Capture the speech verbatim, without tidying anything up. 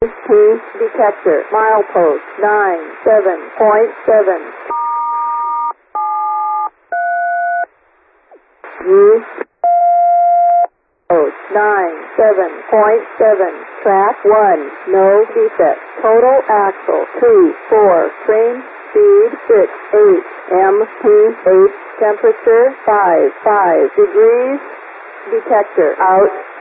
P detector, milepost nine seven point seven. U post nine seven point seven. Track one, no defect. Total axle two four. Train speed six eight. M P eight. Temperature five five degrees. Detector out.